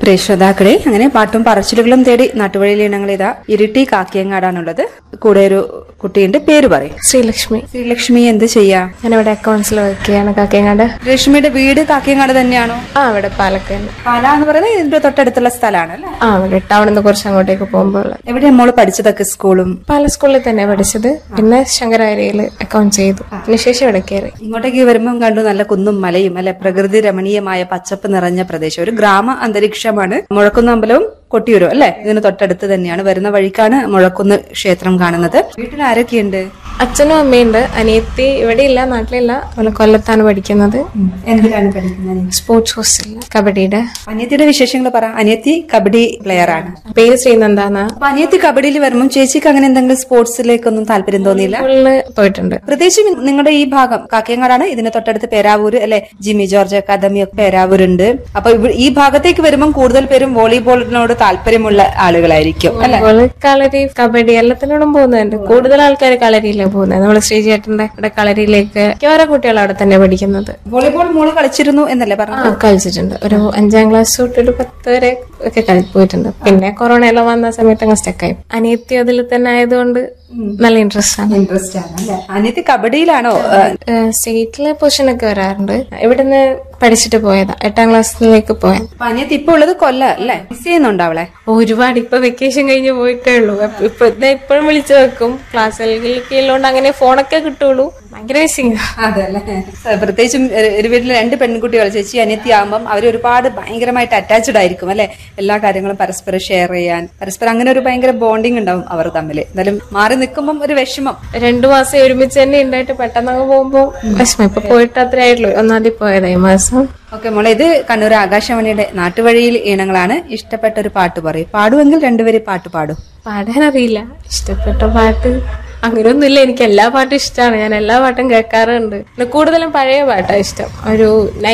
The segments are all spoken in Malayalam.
പ്രിയ ശ്രോതാക്കളെ, അങ്ങനെ പാട്ടും പറച്ചിലുകളും തേടി നാട്ടുവഴിയിലെ ഇനങ്ങൾ ഇതാ ഇരിട്ടി കാക്കിയങ്ങാടാണുള്ളത്. കൂടെ ഒരു കുട്ടിയുണ്ട്, പേര് പറയും. ശ്രീലക്ഷ്മി. ശ്രീലക്ഷ്മി എന്ത് ചെയ്യാ? ഞാനിവിടെ അക്കൗണ്ട്സിൽ വർക്ക് ചെയ്യാണ് കാക്കിയങ്ങാട്. ലക്ഷ്മിയുടെ വീട് കാക്കിയങ്ങാട് തന്നെയാണോ? ഇവിടെ പാലക്കാട്. പാല എന്ന് പറയുന്നത് ഇതിന്റെ തൊട്ടടുത്തുള്ള സ്ഥലമാണ് അല്ലേ? ഇവിടെ ടൗണിൽ നിന്ന് കുറച്ച് അങ്ങോട്ടേക്ക് പോകുമ്പോൾ. എവിടെയാ മോള് പഠിച്ചതൊക്കെ? സ്കൂളും പാല സ്കൂളിൽ തന്നെ പഠിച്ചത്. പിന്നെ ശങ്കരാചാര്യയിൽ അക്കൗണ്ട് ചെയ്തു. അതിനുശേഷം ഇവിടെ കയറി. ഇങ്ങോട്ടേക്ക് വരുമ്പം കണ്ടു നല്ല കുന്നും മലയും അല്ലെ, പ്രകൃതി രമണീയമായ പച്ചപ്പ് നിറഞ്ഞ പ്രദേശം, ഒരു ഗ്രാമ അന്തരീക്ഷമാണ്. മുഴക്കുന്ന് അമ്പലവും കൊട്ടിയൂരും അല്ലെ, ഇതിന് തൊട്ടടുത്ത് തന്നെയാണ്. വരുന്ന വഴിക്കാണ് മുഴക്കുന്ന് ക്ഷേത്രം കാണുന്നത്. വീട്ടിൽ ആരൊക്കെയുണ്ട്? അച്ഛനും അമ്മയുണ്ട്. അനിയത്തി ഇവിടെ ഇല്ല, നാട്ടിലില്ല. അവള് കൊല്ലത്താണ് പഠിക്കുന്നത്. എന്തിനാണ് പഠിക്കുന്നത്? സ്പോർട്സ് ഹോസ്റ്റലിൽ കബഡിയുടെ. അനിയത്തിയുടെ വിശേഷങ്ങൾ പറ. അനിയത്തി കബഡി പ്ലെയർ ആണ്. പേര് ശ്രീനന്ദാണ്. അപ്പൊ അനിയത്തി കബഡിയിൽ വരുമ്പോൾ ചേച്ചിക്ക് അങ്ങനെ എന്തെങ്കിലും സ്പോർട്സിലേക്കൊന്നും താല്പര്യം തോന്നിയില്ല? സ്കൂളില് പോയിട്ടുണ്ട്. പ്രത്യേകിച്ച് നിങ്ങളുടെ ഈ ഭാഗം കാക്കയങ്ങാടാണ്, ഇതിന് തൊട്ടടുത്ത് പേരാവൂര് അല്ലെ, ജിമ്മി ജോർജ് അക്കാദമി ഒക്കെ പേരാവൂരുണ്ട്. അപ്പൊ ഈ ഭാഗത്തേക്ക് വരുമ്പോൾ കൂടുതൽ പേരും വോളിബോളിനോട് താല്പര്യമുള്ള ആളുകളായിരിക്കും അല്ലെ? കളരി, കബഡി എല്ലാത്തിനോടും പോകുന്നുണ്ട്. കൂടുതൽ ആൾക്കാർ കളരിയിലാണ് പോകുന്നത്. നമ്മള് ശ്രീചേട്ടന്റെ ഇവിടെ കളരിയിലേക്ക് ഓരോ കുട്ടികൾ അവിടെ തന്നെ പഠിക്കുന്നത്. വോളിബോൾ മോള് കളിച്ചിരുന്നു എന്നല്ലേ പറഞ്ഞു? കളിച്ചിട്ടുണ്ട്. ഒരു 5ാം ക്ലാസ് തൊട്ട് ഒരു 10 വരെ ഒക്കെ പോയിട്ടുണ്ട്. പിന്നെ കൊറോണ എല്ലാം വന്ന സമയത്ത് അങ്ങ് സ്റ്റക്കായി. അനിയത്തി അതിൽ തന്നെ ആയതുകൊണ്ട് നല്ല ഇൻട്രസ്റ്റ് ആണ്. അനിയത്തി കബഡിയിലാണോ? സ്റ്റേറ്റിലെ പൊസിഷനൊക്കെ വരാറുണ്ട്. ഇവിടുന്ന് പഠിച്ചിട്ട് പോയതാ. 8ാം ക്ലാസ്സിലേക്ക് പോയത്. അനിയത്തി ഇപ്പൊ ഉള്ളത് കൊല്ലം അല്ലേ? മിസ് ചെയ്യുന്നുണ്ടോ അവളെ? ഒരുപാട്. ഇപ്പൊ വെക്കേഷൻ കഴിഞ്ഞ് പോയിട്ടേ ഉള്ളൂ. ഇപ്പോഴും വിളിച്ചു വെക്കും. ക്ലാസ്സുകളിലേക്കുള്ളതുകൊണ്ട് അങ്ങനെ ഫോണൊക്കെ കിട്ടുള്ളൂ. ഭയങ്കര മിസ്സിങ്. അതല്ലേ. പ്രത്യേകിച്ചും ഒരു വീട്ടിൽ 2 പെൺകുട്ടികൾ, ചേച്ചി അനിയത്തി ആകുമ്പോൾ അവർ ഒരുപാട് ഭയങ്കരമായിട്ട് അറ്റാച്ച്ഡ് ആയിരിക്കും അല്ലെ? എല്ലാ കാര്യങ്ങളും പരസ്പരം ഷെയർ ചെയ്യാൻ, പരസ്പരം അങ്ങനെ ഒരു ഭയങ്കര ബോണ്ടിങ് ഉണ്ടാവും അവർ തമ്മിൽ. എന്തായാലും മാറി നിൽക്കുമ്പോൾ ഒരു വിഷമം. 2 മാസം ഒരുമിച്ച് തന്നെ ഉണ്ടായിട്ട് പെട്ടെന്ന് അങ്ങ് പോകുമ്പോ വിഷമം. ഇപ്പൊ പോയിട്ട് അത്രയായിട്ടുള്ളൂ. 1ാം തീയതി പോയതായി മാസം. ഓക്കെ മോളെ, ഇത് കണ്ണൂർ ആകാശവാണിയുടെ നാട്ടുവഴിയിൽ ഈണങ്ങളാണ്. ഇഷ്ടപ്പെട്ട ഒരു പാട്ട് പറയും. പാടുമെങ്കിൽ 2 വരി പാട്ട് പാടും. പാടാനറിയില്ല. ഇഷ്ടപ്പെട്ട പാട്ട് അങ്ങനെയൊന്നുമില്ല. എനിക്ക് എല്ലാ പാട്ടും ഇഷ്ടമാണ്. ഞാൻ എല്ലാ പാട്ടും കേൾക്കാറുണ്ട്. കൂടുതലും പഴയ പാട്ടാണ് ഇഷ്ടം. ഒരു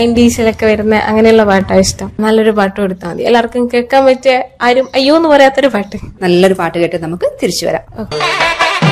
90s വരുന്ന അങ്ങനെയുള്ള പാട്ടാണ് ഇഷ്ടം. നല്ലൊരു പാട്ട് കൊടുത്താൽ മതി. എല്ലാവർക്കും കേൾക്കാൻ പറ്റിയ, ആരും അയ്യോ എന്ന് പറയാത്തൊരു പാട്ട്. നല്ലൊരു പാട്ട് കേട്ട് നമുക്ക് തിരിച്ചു വരാം.